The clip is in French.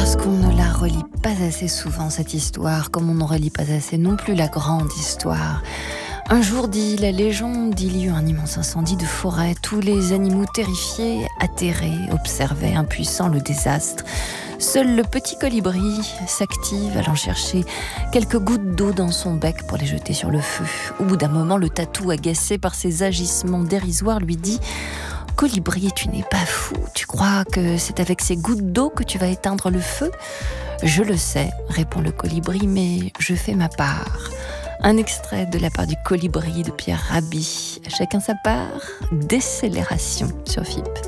parce qu'on ne la relit pas assez souvent, cette histoire, comme on ne relit pas assez non plus la grande histoire. Un jour, dit la légende, il y eut un immense incendie de forêt. Tous les animaux terrifiés, atterrés, observaient impuissants le désastre. Seul le petit colibri s'active, allant chercher quelques gouttes d'eau dans son bec pour les jeter sur le feu. Au bout d'un moment, le tatou, agacé par ses agissements dérisoires, lui dit « Colibri, tu n'es pas fou. Tu crois que c'est avec ces gouttes d'eau que tu vas éteindre le feu ?»« Je le sais, répond le colibri, mais je fais ma part. » Un extrait de la part du colibri de Pierre Rabhi. Chacun sa part, décélération sur FIP.